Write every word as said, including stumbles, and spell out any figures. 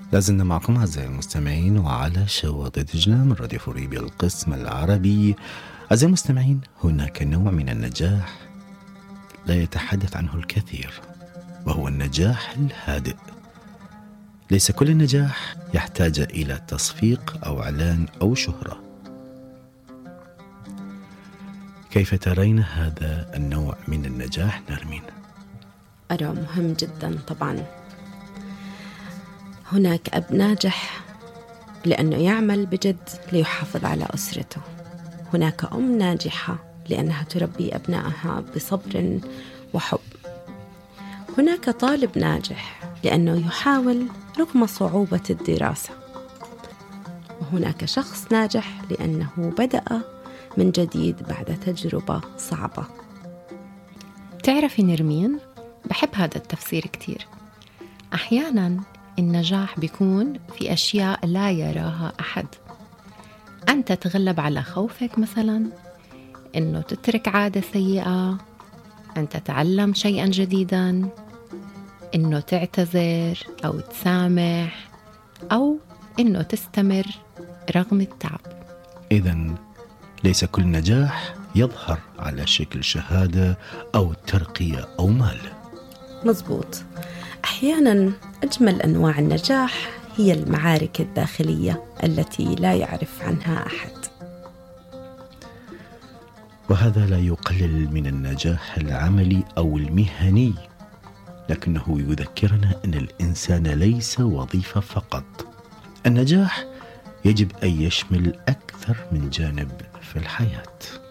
لازلنا معكم أعزائي المستمعين وعلى شواطئ دجلة من راديو فوريبي القسم العربي. أعزائي المستمعين، هناك نوع من النجاح لا يتحدث عنه الكثير، وهو النجاح الهادئ. ليس كل النجاح يحتاج إلى تصفيق أو إعلان أو شهرة. كيف ترين هذا النوع من النجاح نرمين؟ أرى مهم جدا. طبعا هناك أب ناجح لأنه يعمل بجد ليحافظ على أسرته. هناك أم ناجحة لأنها تربي أبنائها بصبر وحب. هناك طالب ناجح لأنه يحاول رغم صعوبة الدراسة. وهناك شخص ناجح لأنه بدأ من جديد بعد تجربة صعبة. تعرفي نرمين، بحب هذا التفسير كتير. أحياناً النجاح بيكون في أشياء لا يراها أحد. أن تتغلب على خوفك مثلاً، أنه تترك عادة سيئة، أن تتعلم شيئاً جديداً، أنه تعتذر أو تسامح، أو أنه تستمر رغم التعب. إذن ليس كل نجاح يظهر على شكل شهادة أو ترقية أو مال. مظبوط. أحياناً أجمل أنواع النجاح هي المعارك الداخلية التي لا يعرف عنها أحد. وهذا لا يقلل من النجاح العملي أو المهني، لكنه يذكرنا أن الإنسان ليس وظيفة فقط. النجاح يجب أن يشمل أكثر من جانب في الحياة.